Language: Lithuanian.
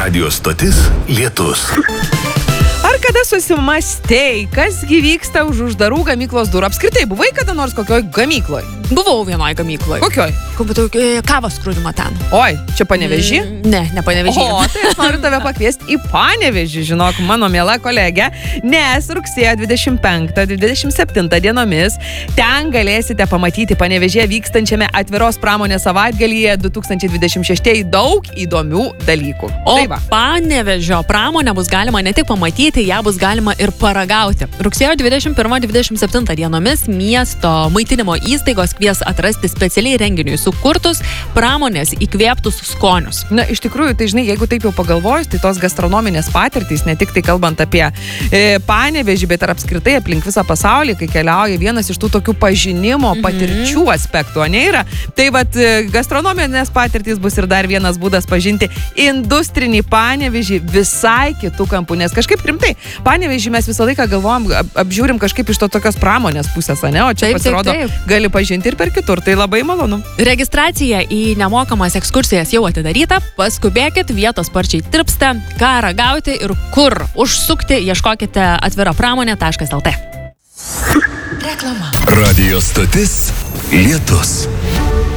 Radio stotis Lietus. Ar kada susimastei, kas gi vyksta už uždarų gamyklos durų? Apskritai, buvai kada nors kokioj gamykloj? Buvau vienoj gamykloj. Kokioj? Kavos skrūdimo ten. Oi, čia Panevėžy? Ne Panevėžy. O, tai aš noriu tave pakviesti į Panevėžį, žinok, mano miela kolegė, nes rugsėjo 25-27 dienomis ten galėsite pamatyti Panevėžyje vykstančiame atviros pramonės savaitgalyje 2026 daug įdomių dalykų. O Tai va. Panevėžio pramonę bus galima ne tik pamatyti, ją bus galima ir paragauti. Rugsėjo 21-27 dienomis miesto maitinimo įstaigos kvies atrasti specialiai renginiui sukurtus pramonės įkvėptus skonius. Na, iš tikrųjų, tai žinai, jeigu taip jau pagalvojus, tai tos gastronominės patirtys, ne tik tai kalbant apie Panevėžį, bet ir apskritai aplink visą pasaulį, kai keliauja, vienas iš tų tokių pažinimo patirčių aspektų, ne yra. Tai vat gastronominės patirtys bus ir dar vienas būdas pažinti industrinį Panevėžį visai kitų kampų, nes kažkaip rimtai, Panevėžį mes visą laiką galvojam, apžiūrim kažkaip iš to tokios pramonės pusės, ne? O čia pasirodo, gali pažinti ir per kitur, tai labai malonu. Registracija į nemokamas ekskursijas jau atidaryta, paskubėkit, vietos sparčiai tirpsta, ką ragauti ir kur užsukti, ieškokite atvirapramonė.lt. Radio stotis Lietus.